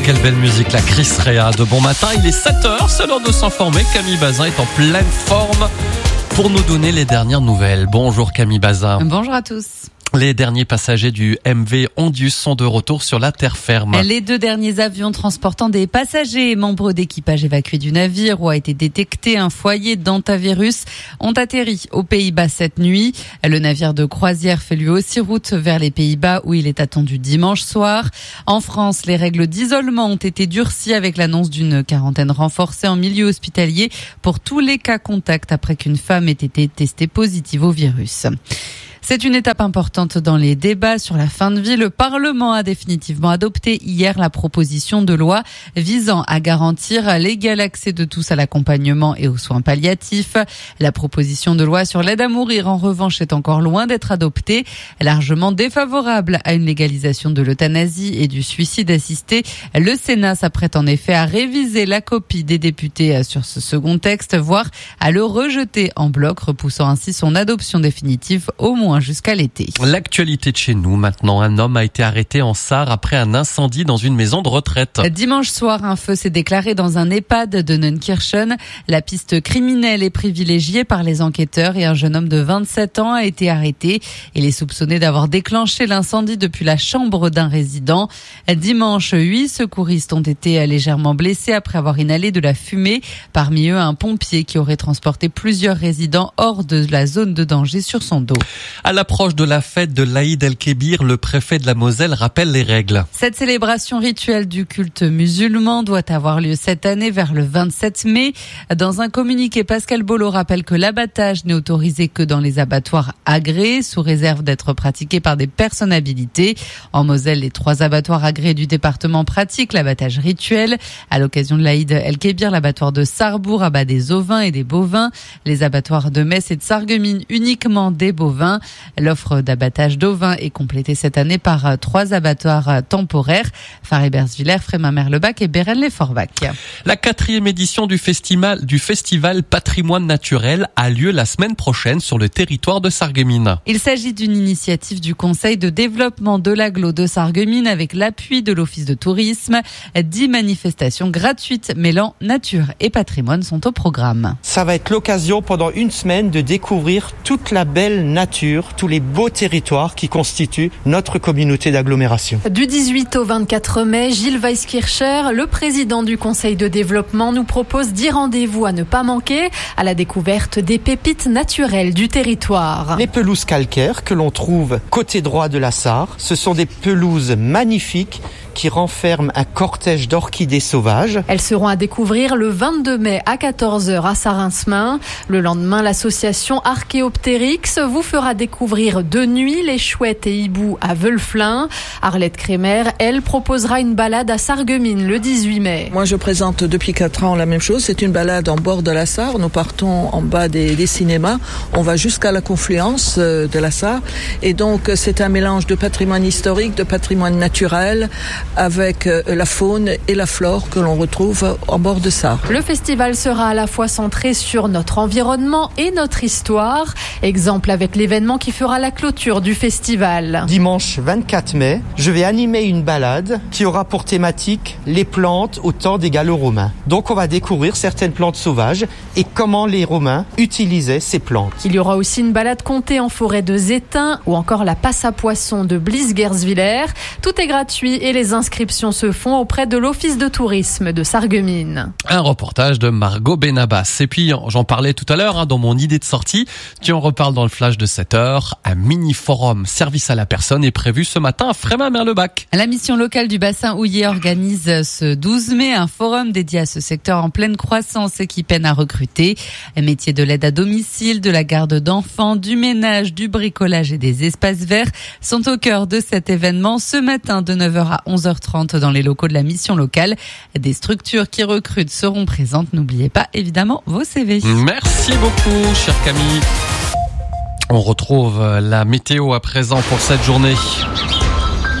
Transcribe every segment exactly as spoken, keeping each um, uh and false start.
quelle belle musique, la Chris Rea de Bon Matin. Il est sept heures, c'est l'heure de s'informer. Camille Bazin est en pleine forme pour nous donner les dernières nouvelles. Bonjour Camille Bazin. Bonjour à tous. Les derniers passagers du M V Ondius sont de retour sur la terre ferme. Les deux derniers avions transportant des passagers et membres d'équipage évacués du navire où a été détecté un foyer d'hantavirus ont atterri aux Pays-Bas cette nuit. Le navire de croisière fait lui aussi route vers les Pays-Bas où il est attendu dimanche soir. En France, les règles d'isolement ont été durcies avec l'annonce d'une quarantaine renforcée en milieu hospitalier pour tous les cas contacts après qu'une femme ait été testée positive au virus. C'est une étape importante dans les débats sur la fin de vie. Le Parlement a définitivement adopté hier la proposition de loi visant à garantir l'égal accès de tous à l'accompagnement et aux soins palliatifs. La proposition de loi sur l'aide à mourir, en revanche, est encore loin d'être adoptée. Largement défavorable à une légalisation de l'euthanasie et du suicide assisté, le Sénat s'apprête en effet à réviser la copie des députés sur ce second texte, voire à le rejeter en bloc, repoussant ainsi son adoption définitive au moins jusqu'à l'été. L'actualité de chez nous maintenant, un homme a été arrêté en Sarre après un incendie dans une maison de retraite. Dimanche soir, un feu s'est déclaré dans un EHPAD de Neunkirchen. La piste criminelle est privilégiée par les enquêteurs et un jeune homme de vingt-sept ans a été arrêté. Il est soupçonné d'avoir déclenché l'incendie depuis la chambre d'un résident. Dimanche, huit secouristes ont été légèrement blessés après avoir inhalé de la fumée. Parmi eux, un pompier qui aurait transporté plusieurs résidents hors de la zone de danger sur son dos. À l'approche de la fête de l'Aïd el-Kébir, le préfet de la Moselle rappelle les règles. Cette célébration rituelle du culte musulman doit avoir lieu cette année vers le vingt-sept mai. Dans un communiqué, Pascal Bollot rappelle que l'abattage n'est autorisé que dans les abattoirs agréés, sous réserve d'être pratiqué par des personnes habilitées. En Moselle, les trois abattoirs agréés du département pratiquent l'abattage rituel. À l'occasion de l'Aïd el-Kébir, l'abattoir de Sarrebourg abat des ovins et des bovins. Les abattoirs de Metz et de Sarreguemines uniquement des bovins. L'offre d'abattage d'ovins est complétée cette année par trois abattoirs temporaires, Faré-Bersviller, Frémin-Merlebach et Bérennes-les-Forbach. La quatrième édition du festival, du festival Patrimoine Naturel a lieu la semaine prochaine sur le territoire de Sarreguemines. Il s'agit d'une initiative du Conseil de développement de l'agglo de Sarreguemines avec l'appui de l'Office de tourisme. Dix manifestations gratuites mêlant nature et patrimoine sont au programme. Ça va être l'occasion pendant une semaine de découvrir toute la belle nature, tous les beaux territoires qui constituent notre communauté d'agglomération. Du dix-huit au vingt-quatre mai, Gilles Weisskircher, le président du Conseil de développement, nous propose dix rendez-vous à ne pas manquer à la découverte des pépites naturelles du territoire. Les pelouses calcaires que l'on trouve côté droit de la Sarre, ce sont des pelouses magnifiques qui renferment un cortège d'orchidées sauvages. Elles seront à découvrir le vingt-deux mai à quatorze heures à Sarinsmin. Le lendemain, l'association Archéoptérix vous fera découvrir de nuit les chouettes et hiboux à Veulflin. Arlette Crémer, elle, proposera une balade à Sarreguemines le dix-huit mai. Moi, je présente depuis quatre ans la même chose. C'est une balade en bord de la Sarre. Nous partons en bas des, des cinémas. On va jusqu'à la confluence de la Sarre. Et donc, c'est un mélange de patrimoine historique, de patrimoine naturel, avec la faune et la flore que l'on retrouve en bord de Sarre. Le festival sera à la fois centré sur notre environnement et notre histoire. Exemple avec l'événement qui fera la clôture du festival. Dimanche vingt-quatre mai, je vais animer une balade qui aura pour thématique les plantes au temps des Gallo-Romains. Donc on va découvrir certaines plantes sauvages et comment les Romains utilisaient ces plantes. Il y aura aussi une balade comptée en forêt de Zétain ou encore la passe à poissons de Blies-Gersviller. Tout est gratuit et les inscriptions se font auprès de l'Office de tourisme de Sarreguemines. Un reportage de Margot Benabas. Et puis, j'en parlais tout à l'heure hein, dans mon idée de sortie. Tu en reparles dans le flash de sept heures. Un mini-forum service à la personne est prévu ce matin à Frémin-Merlebach. La mission locale du bassin houiller organise ce douze mai un forum dédié à ce secteur en pleine croissance et qui peine à recruter. Métiers de l'aide à domicile, de la garde d'enfants, du ménage, du bricolage et des espaces verts sont au cœur de cet événement ce matin de neuf heures à onze heures trente dans les locaux de la mission locale. Des structures qui recrutent seront présentes. N'oubliez pas évidemment vos C V. Merci beaucoup, chère Camille. On retrouve la météo à présent pour cette journée.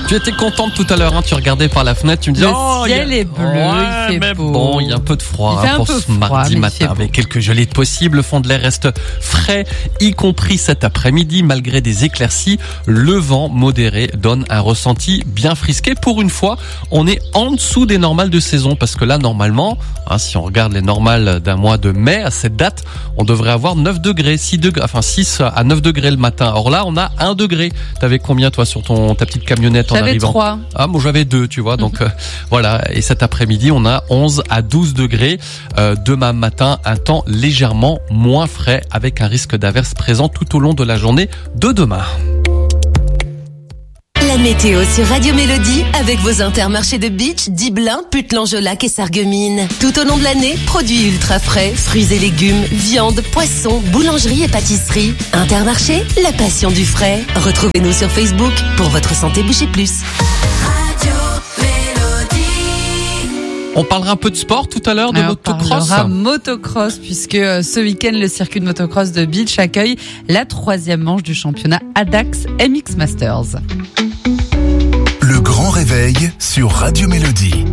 Tu étais contente tout à l'heure, hein, tu regardais par la fenêtre, tu me disais, Le oh, ciel il y a... est bleu, ouais, il fait mais beau. bon, il y a un peu de froid Il fait hein, un pour peu ce froid, mardi mais il matin fait beau. avec quelques gelées possibles. Le fond de l'air reste frais, y compris cet après-midi, malgré des éclaircies. Le vent modéré donne un ressenti bien frisqué. Pour une fois, on est en dessous des normales de saison parce que là, normalement, hein, si on regarde les normales d'un mois de mai, à cette date, on devrait avoir neuf degrés, six degrés, enfin six à neuf degrés le matin. Or là, on a un degré. T'avais combien toi sur ton ta petite camionnette en J'avais arrivant? trois. Ah, moi j'avais deux, tu vois. Donc euh, voilà. Et cet après-midi, on a onze à douze degrés. Euh, demain matin, un temps légèrement moins frais avec un risque d'averse présent tout au long de la journée de demain. La météo sur Radio Mélodie avec vos intermarchés de Beach, Diblin, Putlan-Jolac et Sarreguemines. Tout au long de l'année, produits ultra frais, fruits et légumes, viande, poissons, boulangerie et pâtisserie. Intermarché, la passion du frais. Retrouvez-nous sur Facebook pour votre santé boucher plus. Radio Mélodie. On parlera un peu de sport tout à l'heure, de Alors, motocross. On parlera motocross puisque euh, ce week-end, le circuit de motocross de Beach accueille la troisième manche du championnat Adax M X Masters. Le grand réveil sur Radio Mélodie.